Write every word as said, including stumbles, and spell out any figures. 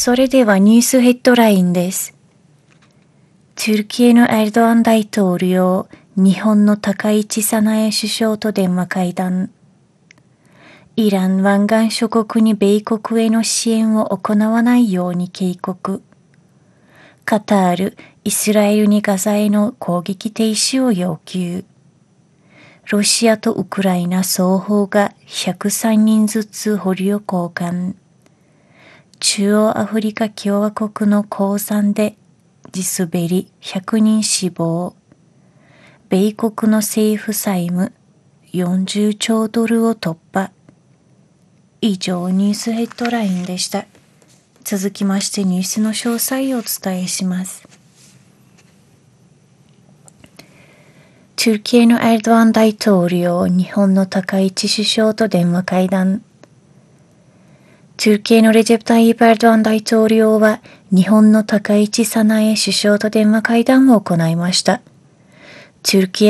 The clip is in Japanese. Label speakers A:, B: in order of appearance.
A: それではニュースヘッドラインです。トルキエのエルドアン大統領、日本の高市早苗首相と電話会談。イラン湾岸諸国に米国への支援を行わないように警告。カタール、イスラエルにガザへの攻撃停止を要求。ロシアとウクライナ双方がひゃくさんにんずつ捕虜交換。中央アフリカ共和国の鉱山で地滑りひゃくにん死亡。米国の政府債務よんじゅうちょうドルを突破。以上ニュースヘッドラインでした。続きましてニュースの詳細をお伝えします。トルキエのエルドアン大統領、日本の高市首相と電話会談。トルキエのレジェプ・タイイプ・エルドアン大統領は日本の高市早苗首相と電話会談を行いました。トルキエ